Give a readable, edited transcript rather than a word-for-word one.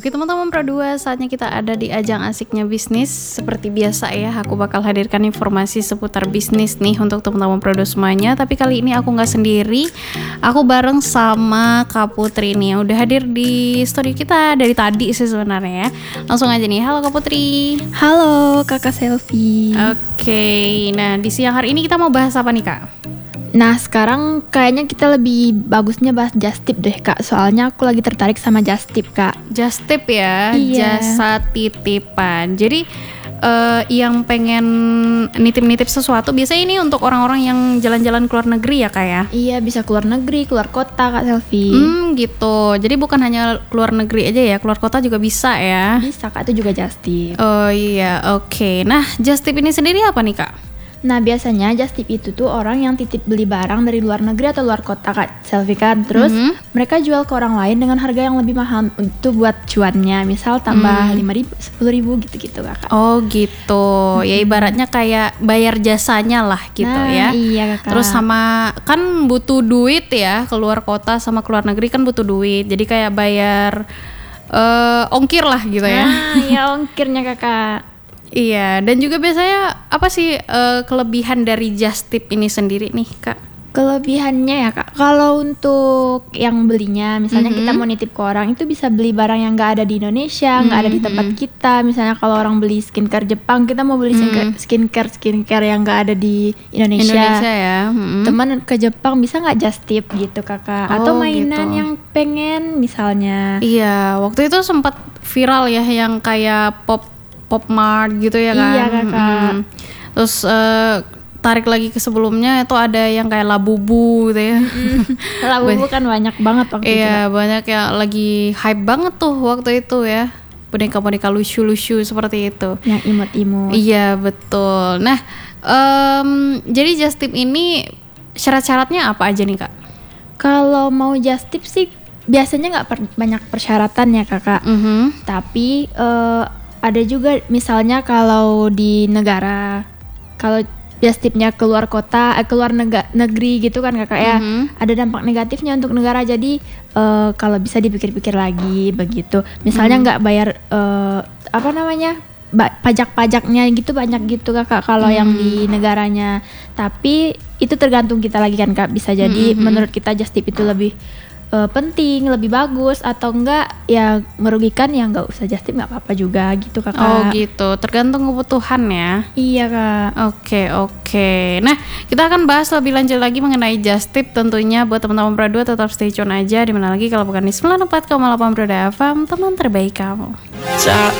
Oke teman-teman Pro2, saatnya kita ada di ajang asiknya bisnis. Seperti biasa ya, aku bakal hadirkan informasi seputar bisnis nih untuk teman-teman Pro2 semuanya. Tapi kali ini aku gak sendiri, aku bareng sama Kak Putri nih. Udah hadir di studio kita dari tadi sih sebenarnya ya. Langsung aja nih, halo Kak Putri. Halo Kakak Selfie. Oke, nah di siang hari ini kita mau bahas apa nih Kak? Nah sekarang kayaknya kita lebih bagusnya bahas just tip deh Kak. Soalnya aku lagi tertarik sama just tip Kak. Just tip ya, Iya. jasa titipan. Jadi yang pengen nitip-nitip sesuatu biasanya ini untuk orang-orang yang jalan-jalan ke luar negeri ya Kak ya? Iya, bisa keluar negeri, keluar kota Kak Selfie. Gitu. Jadi bukan hanya keluar negeri aja ya, keluar kota juga bisa ya? Bisa Kak, itu juga just tip. Oh iya, oke. Nah, just tip ini sendiri apa nih Kak? Nah biasanya just tip itu tuh orang yang titip beli barang dari luar negeri atau luar kota Kak Selfie kan. Terus mereka jual ke orang lain dengan harga yang lebih mahal untuk buat cuannya. Misal tambah 5.000, 10.000 gitu-gitu Kakak. Oh gitu. Ya ibaratnya kayak bayar jasanya lah gitu ya. Iya Kakak. Terus sama kan butuh duit ya, keluar kota sama keluar negeri kan butuh duit. Jadi kayak bayar ongkir lah gitu ya. Iya ongkirnya Kakak. Iya, dan juga biasanya apa sih kelebihan dari just tip ini sendiri nih Kak? Kelebihannya ya Kak, kalau untuk yang belinya misalnya kita mau nitip ke orang itu bisa beli barang yang nggak ada di Indonesia, nggak ada di tempat kita. Misalnya kalau orang beli skincare Jepang, kita mau beli skincare yang nggak ada di Indonesia ya. Teman ke Jepang bisa nggak just tip gitu Kakak, atau mainan gitu. yang pengen misalnya. Iya, waktu itu sempat viral ya yang kayak Pop Mart gitu ya kan. Iya Kakak. Terus tarik lagi ke sebelumnya itu ada yang kayak Labubu gitu ya. Labubu kan banyak banget waktu itu. Iya, banyak yang lagi hype banget tuh waktu itu ya. Boneka-boneka lucu-lucu seperti itu. Yang imut-imut. Iya, betul. Nah, jadi just tip ini syarat-syaratnya apa aja nih Kak? Kalau mau just tip sih biasanya nggak banyak persyaratan ya Kakak. Tapi ada juga misalnya kalau di negara, kalau just tipnya keluar kota, keluar negeri gitu kan Kakak ya, ada dampak negatifnya untuk negara. Jadi kalau bisa dipikir-pikir lagi begitu. Misalnya nggak bayar pajak-pajaknya gitu banyak gitu Kakak kalau yang di negaranya. Tapi itu tergantung kita lagi kan Kak. Bisa jadi menurut kita just tip itu lebih penting, lebih bagus, atau enggak ya merugikan, ya enggak usah just tip, enggak apa-apa juga gitu Kakak. Oh gitu, tergantung kebutuhan ya. Iya Kak. Oke. Nah, kita akan bahas lebih lanjut lagi mengenai just tip tentunya. Buat teman-teman Pro2 tetap stay tune aja, dimana lagi kalau bukan di 94,8 Pro2 FM, teman terbaik kamu.